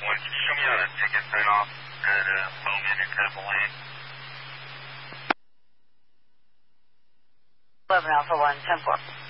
show me how to take his sign off at Bowman and Temple Lane. 11 Alpha 1, 10-4.